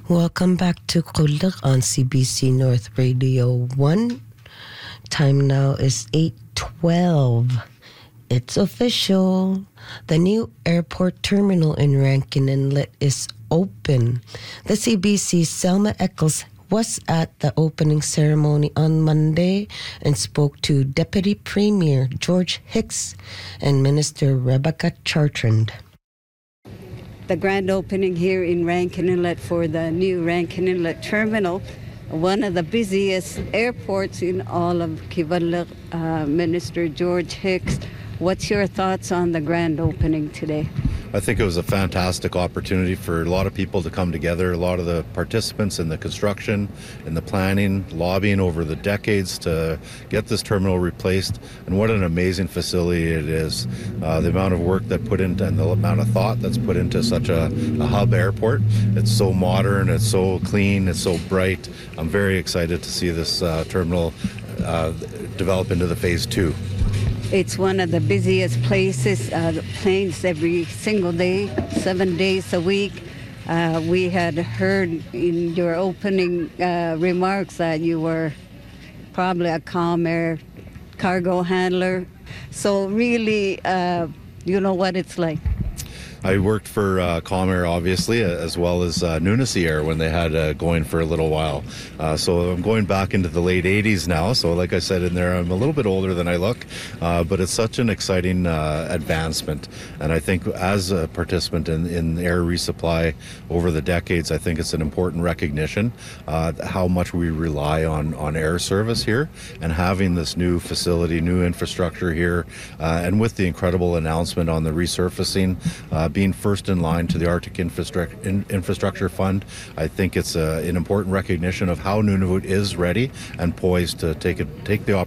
Welcome back to Kulak on CBC North Radio 1. Time now is 8:12. It's official. The new airport terminal in Rankin Inlet is open. The CBC's Selma Eccles was at the opening ceremony on Monday and spoke to Deputy Premier George Hicks and Minister Rebecca Chartrand. The grand opening here in Rankin Inlet for the new Rankin Inlet terminal, one of the busiest airports in all of Kivalliq. Minister George Hicks, what's your thoughts on the grand opening today? I think it was a fantastic opportunity for a lot of people to come together, a lot of the participants in the construction, in the planning, lobbying over the decades to get this terminal replaced. And what an amazing facility it is. The amount of work that put into and the amount of thought that's put into such a hub airport. It's so modern, it's so clean, it's so bright. I'm very excited to see this terminal develop into the phase 2. It's one of the busiest places, planes every single day, 7 days a week. We had heard in your opening remarks that you were probably a Calm Air cargo handler. So really, you know what it's like. I worked for Calm Air, obviously, as well as Nunasi Air when they had going for a little while. So I'm going back into the late 80s now. So like I said in there, I'm a little bit older than I look, but it's such an exciting advancement. And I think as a participant in air resupply over the decades, I think it's an important recognition how much we rely on air service here, and having this new facility, new infrastructure here, and with the incredible announcement on the resurfacing, being first in line to the Arctic Infrastructure Fund, I think it's an important recognition of how Nunavut is ready and poised to take the opportunity